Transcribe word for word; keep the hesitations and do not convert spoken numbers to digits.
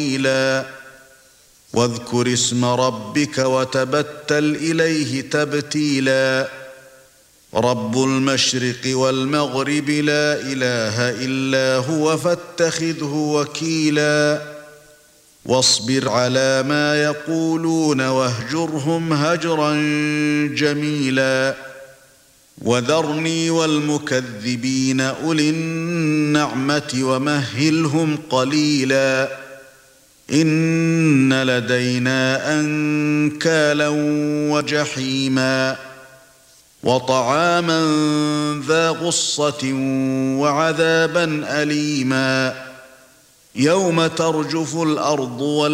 واذكر اسم ربك وتبتل إليه تبتيلا رب المشرق والمغرب لا إله إلا هو فاتخذه وكيلا واصبر على ما يقولون واهجرهم هجرا جميلا وذرني والمكذبين أولي النعمة ومهلهم قليلا إن لدينا أنكالا وجحيما وطعاما ذا غصة وعذابا أليما يوم ترجف الأرض